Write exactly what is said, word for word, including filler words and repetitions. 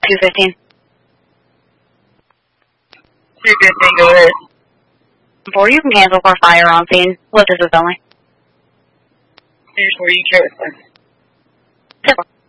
two fifteen. two fifteen, go ahead. four, you can cancel for fire on scene. Lift assist only. Here's where you transfer. ten four.